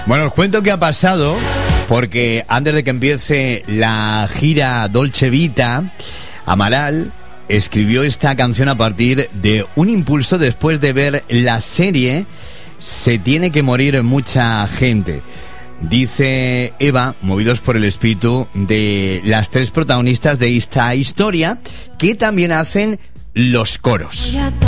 Bueno, os cuento qué ha pasado, porque antes de que empiece la gira Dolce Vita, Amaral escribió esta canción a partir de un impulso después de ver la serie Se tiene que morir mucha gente. Dice Eva, movidos por el espíritu de las tres protagonistas de esta historia, que también hacen los coros.